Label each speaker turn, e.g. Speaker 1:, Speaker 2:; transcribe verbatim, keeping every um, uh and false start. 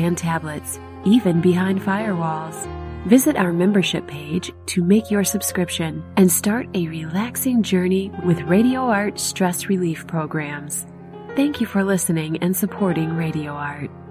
Speaker 1: and tablets, even behind firewalls. Visit our membership page to make your subscription and start a relaxing journey with RadioArt stress relief programs. Thank you for listening and supporting RadioArt.